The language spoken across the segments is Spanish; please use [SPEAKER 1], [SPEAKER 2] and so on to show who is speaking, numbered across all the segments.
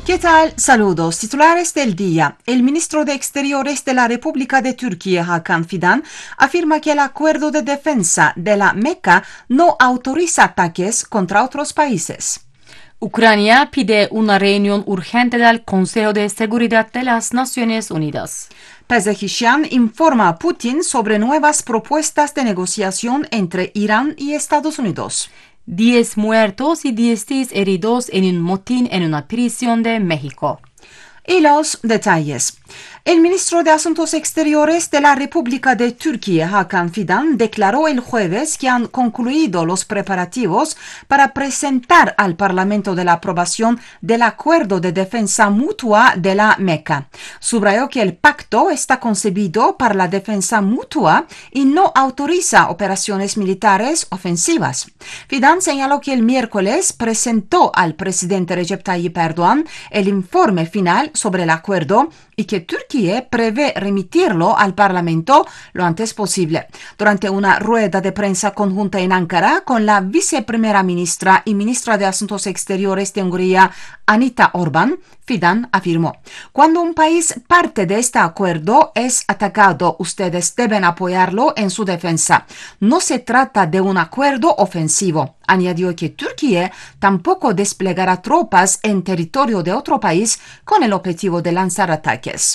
[SPEAKER 1] ¿Qué tal? Saludos. Titulares del día. El ministro de Exteriores de la República de Turquía, Hakan Fidan, afirma que el acuerdo de defensa de la Meca no autoriza ataques contra otros países.
[SPEAKER 2] Ucrania pide una reunión urgente del Consejo de Seguridad de las Naciones Unidas.
[SPEAKER 1] Pezeshkian informa a Putin sobre nuevas propuestas de negociación entre Irán y Estados Unidos.
[SPEAKER 2] 10 muertos y 16 heridos en un motín en una prisión de México.
[SPEAKER 1] Y los detalles. El ministro de Asuntos Exteriores de la República de Turquía, Hakan Fidan, declaró el jueves que han concluido los preparativos para presentar al Parlamento de la aprobación del Acuerdo de Defensa Mutua de la Meca. Subrayó que el pacto está concebido para la defensa mutua y no autoriza operaciones militares ofensivas. Fidan señaló que el miércoles presentó al presidente Recep Tayyip Erdoğan el informe final sobre el acuerdo y que Turquía prevé remitirlo al Parlamento lo antes posible. Durante una rueda de prensa conjunta en Ankara con la viceprimera ministra y ministra de Asuntos Exteriores de Hungría, Anita Orbán, Fidan afirmó: cuando un país parte de este acuerdo es atacado, ustedes deben apoyarlo en su defensa. No se trata de un acuerdo ofensivo. Añadió que Turquía tampoco desplegará tropas en territorio de otro país con el objetivo de lanzar ataques.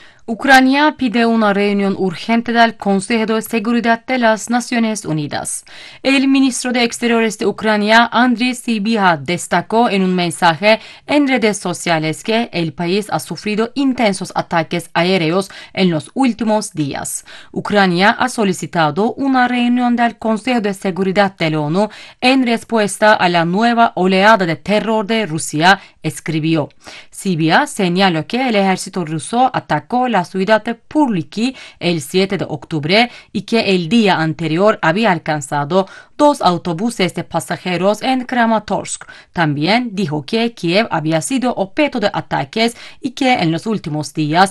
[SPEAKER 2] Ucrania pide una reunión urgente del Consejo de Seguridad de las Naciones Unidas. El ministro de Exteriores de Ucrania, Andriy Sybiha, destacó en un mensaje en redes sociales que el país ha sufrido intensos ataques aéreos en los últimos días. Ucrania ha solicitado una reunión del Consejo de Seguridad de la ONU en respuesta a la nueva oleada de terror de Rusia, escribió. Sybiha señaló que el ejército ruso atacó la ciudad de Purliki el 7 de octubre y que el día anterior había alcanzado 2 autobuses de pasajeros en Kramatorsk. También dijo que Kiev había sido objeto de ataques y que en los últimos días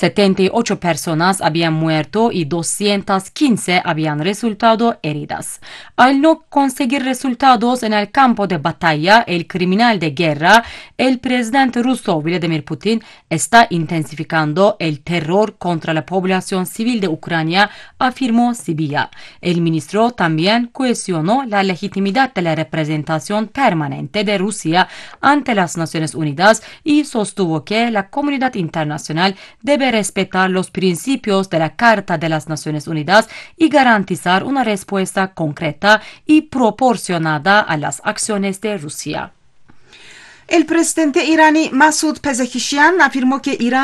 [SPEAKER 2] 78 personas habían muerto y 215 habían resultado heridas. Al no conseguir resultados en el campo de batalla, el criminal de guerra, el presidente ruso Vladimir Putin está intensificando el terror contra la población civil de Ucrania, afirmó Sybiha. El ministro también cuestionó la legitimidad de la representación permanente de Rusia ante las Naciones Unidas y sostuvo que la comunidad internacional debe respetar los principios de la Carta de las Naciones Unidas y garantizar una respuesta concreta y proporcionada a las acciones de Rusia.
[SPEAKER 1] El presidente iraní Masoud Pezeshkian afirmó que Irán